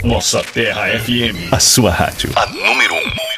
Nossa Terra FM. A sua rádio. A número 1.